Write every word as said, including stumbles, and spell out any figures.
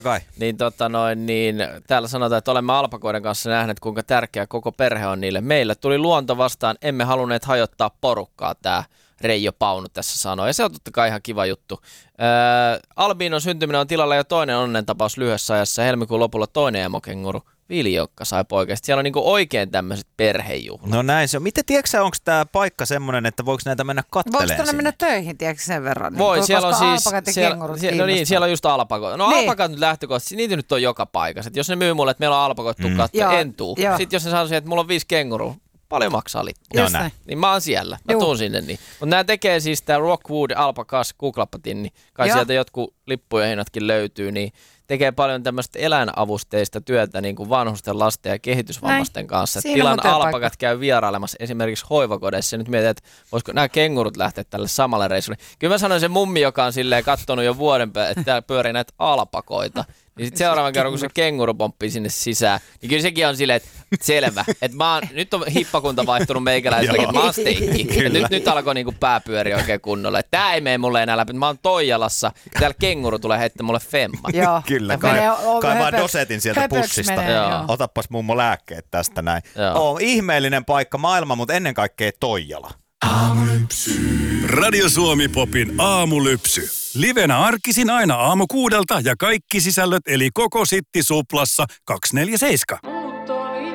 Kai. Niin, tota noin, niin täällä sanotaan, että olemme alpakoiden kanssa nähneet, kuinka tärkeä koko perhe on niille. Meille tuli luonto vastaan, emme halunneet hajottaa porukkaa, tämä Reijo Paunu tässä sanoi. Ja se on totta kai ihan kiva juttu. Ää, Albinon syntyminen on tilalla jo toinen onnentapaus lyhyessä ajassa. Helmikuun lopulla toinen emokenguru. Viljokka sai poikasta. Siellä on niinku oikein tämmöiset perhejuhlat. No näin se on. Miten, tiedätkö onko tämä paikka semmoinen, että voiko näitä mennä kattelemaan Voiko tänne mennä töihin, tiedätkö sen verran? Voi, niin, siellä on siis, siellä, siellä, no niin, siellä on just alpakot. No niin. alpakat nyt lähtökohtaisesti, niitä nyt on joka paikassa. Et jos ne myy mulle, että meillä on alpakot, tuu mm. katsoa, en tuu. Joo. Sitten jos ne sanoo, että mulla on viisi kengurua, paljon maksaa lippu. No näin. Niin mä oon siellä, mä tuun sinne niin. Mutta nämä tekee siis tää Rockwood Alpacas, googlappatin, niin kai Joo. sieltä jotkut lippujen hinnatkin löytyy, niin tekee paljon tämmöistä eläinavusteista työtä niin kuin vanhusten, lasten ja kehitysvammaisten Näin. kanssa. Tilan alpakat käy vierailemassa esimerkiksi hoivakodeissa. Nyt mietin, että voisiko nämä kengurut lähteä tälle samalle reissulle. Kyllä mä sanoin se mummi, joka on silleen katsonut jo vuoden päälle, että täällä pyörii näitä alpakoita. Niin sitten seuraavan kerran, kun se kenguru pomppii sinne sisään, niin kyllä sekin on silleen, että selvä. Että mä oon, nyt on hippakunta vaihtunut meikäläiselläkin, että mä oon steikki. Nyt, nyt alkoi niinku pääpyöriä oikein kunnolla. Että tää ei mene mulle enää läpi. Mä oon Toijalassa, täällä kenguru tulee heittää mulle femmat. Joo. Kyllä, kai, kai vaan dosetin sieltä pussista. Menee, joo. Otappas mummo lääkkeet tästä näin. On ihmeellinen paikka maailma, mutta ennen kaikkea Toijala. Aamulypsy. Radio Suomi Popin aamulypsy. Livenä arkisin aina aamu kuudelta ja kaikki sisällöt eli koko Sitti Suplassa kaksikymmentäneljä seitsemän.